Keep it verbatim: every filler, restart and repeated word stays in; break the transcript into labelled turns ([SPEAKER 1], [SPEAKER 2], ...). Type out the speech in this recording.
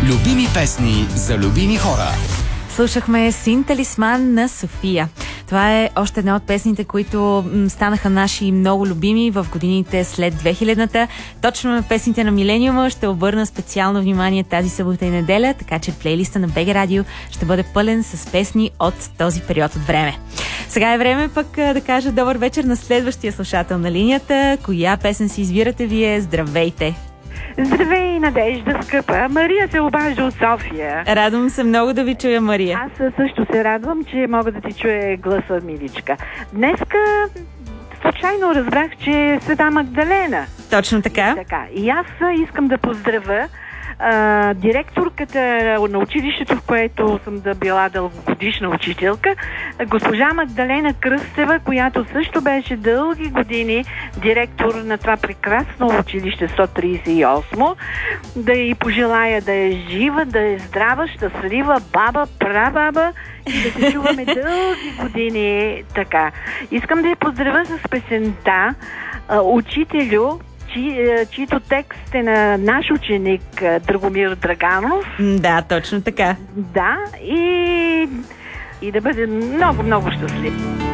[SPEAKER 1] Любими песни за любими хора.
[SPEAKER 2] Слушахме Син талисман на София. Това е още една от песните, които м, станаха наши много любими в годините след две хилядната. Точно на песните на милениума ще обърна специално внимание тази събота и неделя, така че плейлиста на БГ Радио ще бъде пълен с песни от този период от време. Сега е време пък да кажа добър вечер на следващия слушател на линията. Коя песен си избирате вие? Здравейте!
[SPEAKER 3] Здравей, Надежда, скъпа! Мария се обажда от София.
[SPEAKER 2] Радвам се много да ви чуя, Мария.
[SPEAKER 3] Аз също се радвам, че мога да ти чуя гласа, миличка. Днеска случайно разбрах, че е Света Магдалена.
[SPEAKER 2] Точно така.
[SPEAKER 3] И, така. И аз искам да поздравя а, директорката на училището, в което съм да била дългогодишна учителка, госпожа Магдалена Кръстева, която също беше дълги години директор на това прекрасно училище сто тридесет и осмо. Да й пожелая да е жива, да е здрава, щастлива баба, прабаба и да се чуваме дълги години така. Искам да я поздравя с песента "Учителю", Чи, чието текст е на наш ученик Драгомир Драганов.
[SPEAKER 2] Да, точно така.
[SPEAKER 3] Да, и, и да бъде много, много щастлив.